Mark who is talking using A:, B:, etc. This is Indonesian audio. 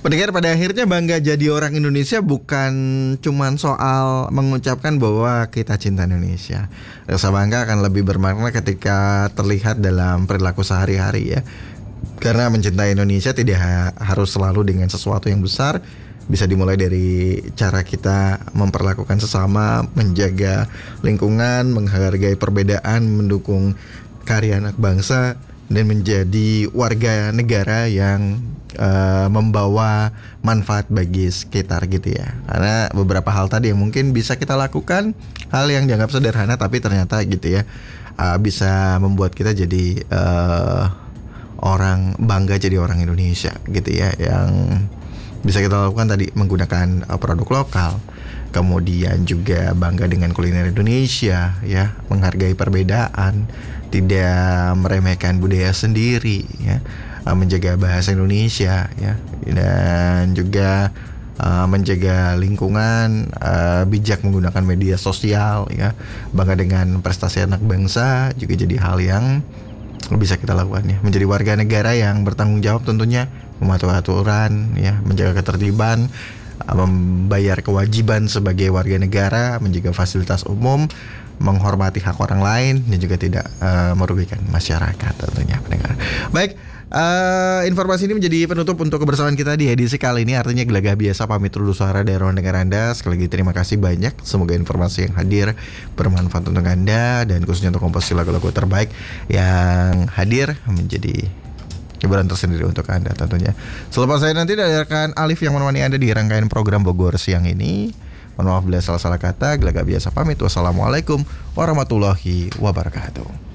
A: Pendengar, pada akhirnya bangga jadi orang Indonesia bukan cuman soal mengucapkan bahwa kita cinta Indonesia. Rasa bangga akan lebih bermakna ketika terlihat dalam perilaku sehari-hari ya. Karena mencintai Indonesia tidak harus selalu dengan sesuatu yang besar. Bisa dimulai dari cara kita memperlakukan sesama, menjaga lingkungan, menghargai perbedaan, mendukung karya anak bangsa, dan menjadi warga negara yang membawa manfaat bagi sekitar gitu ya. Karena beberapa hal tadi yang mungkin bisa kita lakukan, hal yang dianggap sederhana tapi ternyata gitu ya, bisa membuat kita jadi orang bangga jadi orang Indonesia gitu ya. Yang bisa kita lakukan tadi menggunakan produk lokal, kemudian juga bangga dengan kuliner Indonesia ya, menghargai perbedaan, tidak meremehkan budaya sendiri ya, menjaga bahasa Indonesia ya, dan juga menjaga lingkungan, bijak menggunakan media sosial ya, bangga dengan prestasi anak bangsa juga jadi hal yang bisa kita lakukan ya. Menjadi warga negara yang bertanggung jawab tentunya, mematuhi aturan ya, menjaga ketertiban, membayar kewajiban sebagai warga negara, menjaga fasilitas umum, menghormati hak orang lain, dan juga tidak merugikan masyarakat tentunya pendengar. Baik, informasi ini menjadi penutup untuk kebersamaan kita di edisi kali ini. Artinya Gelagah Biasa pamit dulu suara dari ruang dengar Anda. Sekali lagi terima kasih banyak. Semoga informasi yang hadir bermanfaat untuk Anda, dan khususnya untuk komposisi lagu-lagu terbaik yang hadir menjadi hiburan tersendiri untuk Anda tentunya. Selepas saya nanti akan Alif yang menemani Anda di rangkaian program Bogor siang ini. Mohon maaf bila salah-salah kata. Gelagah Biasa pamit. Wassalamualaikum warahmatullahi wabarakatuh.